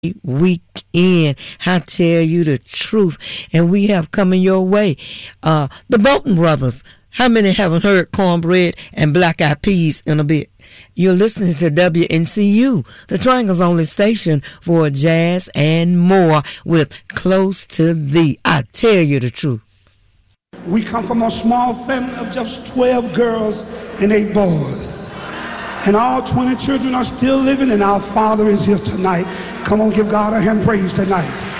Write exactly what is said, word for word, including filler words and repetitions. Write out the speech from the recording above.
weekend. I tell you the truth. And we have coming your way uh the Bolton Brothers. How many haven't heard Cornbread and Black Eyed Peas in a bit? You're listening to W N C U, the Triangle's only station for jazz and more, with Close to Thee. I tell you the truth. We come from a small family of just twelve girls and eight boys. And all twenty children are still living, and our Father is here tonight. Come on, give God a hand praise tonight.